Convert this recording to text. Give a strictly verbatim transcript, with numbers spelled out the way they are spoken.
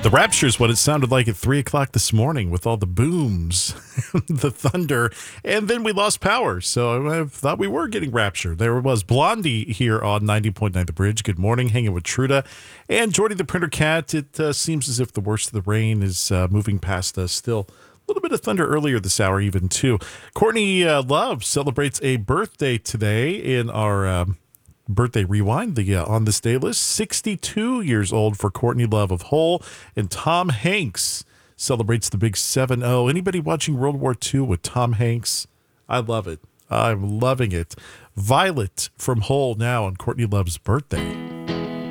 The rapture is what it sounded like at three o'clock this morning with all the booms, the thunder, and then we lost power. So I thought we were getting rapture. There it was. Blondie here on ninety point nine The Bridge. Good morning, hanging with Truda and Jordy the Printer Cat. It uh, seems as if the worst of the rain is uh, moving past us. Still a little bit of thunder earlier this hour even, too. Courtney uh, Love celebrates a birthday today in our... Um, Birthday Rewind, the uh, on this day list. sixty-two years old for Courtney Love of Hole, and Tom Hanks celebrates the big seven zero. Anybody watching World War Two with Tom Hanks? I love it. I'm loving it. Violet from Hole now on Courtney Love's birthday.